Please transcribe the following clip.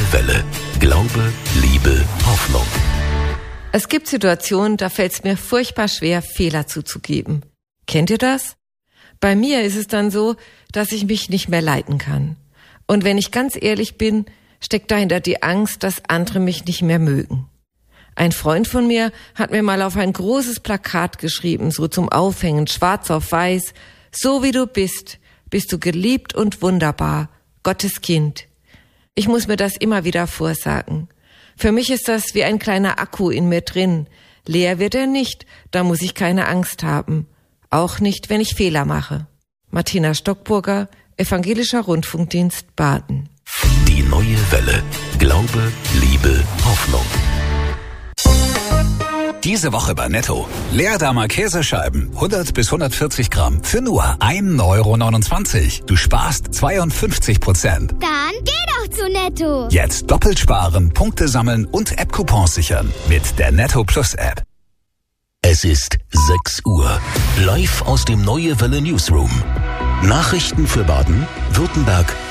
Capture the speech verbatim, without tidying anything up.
Welle. Glaube, Liebe, Hoffnung. Es gibt Situationen, da fällt es mir furchtbar schwer, Fehler zuzugeben. Kennt ihr das? Bei mir ist es dann so, dass ich mich nicht mehr leiten kann. Und wenn ich ganz ehrlich bin, steckt dahinter die Angst, dass andere mich nicht mehr mögen. Ein Freund von mir hat mir mal auf ein großes Plakat geschrieben, so zum Aufhängen, schwarz auf weiß: So wie du bist, bist du geliebt und wunderbar, Gottes Kind. Ich muss mir das immer wieder vorsagen. Für mich ist das wie ein kleiner Akku in mir drin. Leer wird er nicht, da muss ich keine Angst haben. Auch nicht, wenn ich Fehler mache. Martina Stockburger, Evangelischer Rundfunkdienst Baden. Die neue Welle. Glaube, Liebe, Hoffnung. Diese Woche bei Netto. Leerdamer Käsescheiben, hundert bis hundertvierzig Gramm, für nur ein Euro neunundzwanzig. Du sparst zweiundfünfzig Prozent. Dann geh doch zu Netto. Jetzt doppelt sparen, Punkte sammeln und App-Coupons sichern mit der Netto Plus App. Es ist sechs Uhr. Live aus dem Neue Welle Newsroom. Nachrichten für Baden, Württemberg